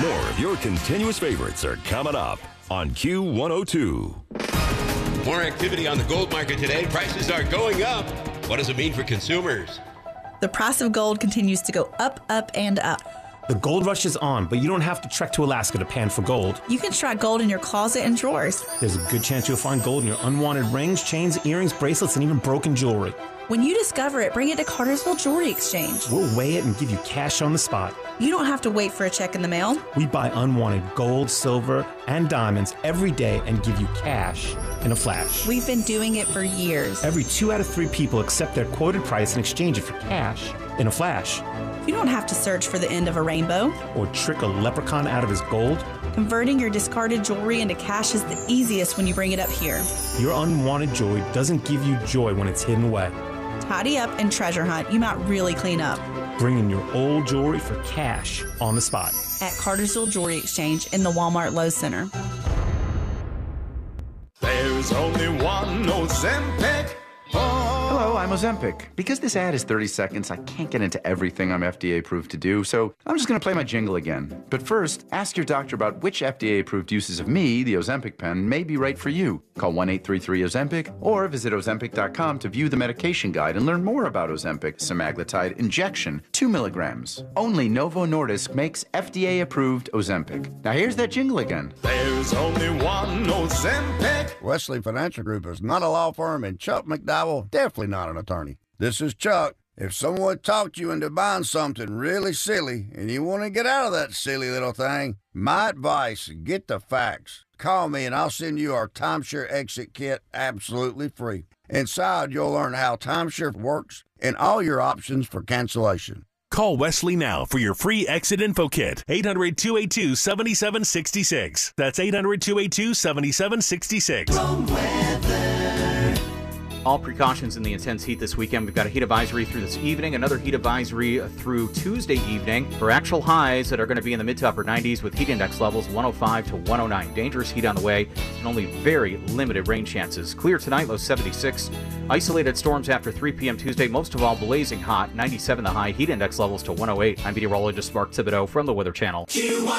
More of your continuous favorites are coming up on Q102. More activity on the gold market today. Prices are going up. What does it mean for consumers? The price of gold continues to go up, up, and up. The gold rush is on, but you don't have to trek to Alaska to pan for gold. You can strike gold in your closet and drawers. There's a good chance you'll find gold in your unwanted rings, chains, earrings, bracelets, and even broken jewelry. When you discover it, bring it to Cartersville Jewelry Exchange. We'll weigh it and give you cash on the spot. You don't have to wait for a check in the mail. We buy unwanted gold, silver, and diamonds every day and give you cash in a flash. We've been doing it for years. Every 2 out of 3 people accept their quoted price and exchange it for cash in a flash. You don't have to search for the end of a rainbow or trick a leprechaun out of his gold. Converting your discarded jewelry into cash is the easiest when you bring it up here. Your unwanted jewelry doesn't give you joy when it's hidden away. Tidy up and treasure hunt. You might really clean up. Bring in your old jewelry for cash on the spot. At Cartersville Jewelry Exchange in the Walmart Lowe's Center. There's only one Ozempic. Hello, I'm Ozempic. Because this ad is 30 seconds, I can't get into everything I'm FDA approved to do, so I'm just going to play my jingle again. But first, ask your doctor about which FDA approved uses of me, the Ozempic pen, may be right for you. Call 1-833-OZEMPIC or visit Ozempic.com to view the medication guide and learn more about Ozempic semaglutide injection, 2 milligrams. Only Novo Nordisk makes FDA approved Ozempic. Now here's that jingle again. There's only one Ozempic. Wesley Financial Group is not a law firm, and Chuck McDowell definitely not an attorney. This is Chuck. If someone talked you into buying something really silly and you want to get out of that silly little thing, my advice, get the facts. Call me and I'll send you our timeshare exit kit absolutely free. Inside, you'll learn how timeshare works and all your options for cancellation. Call Wesley now for your free exit info kit. 800-282-7766. That's 800-282-7766. All precautions in the intense heat this weekend. We've got a heat advisory through this evening, another heat advisory through Tuesday evening for actual highs that are going to be in the mid to upper 90s with heat index levels 105 to 109. Dangerous heat on the way and only very limited rain chances. Clear tonight, low 76. Isolated storms after 3 p.m. Tuesday, most of all blazing hot, 97 the high, heat index levels to 108. I'm meteorologist Mark Thibodeau from the Weather Channel.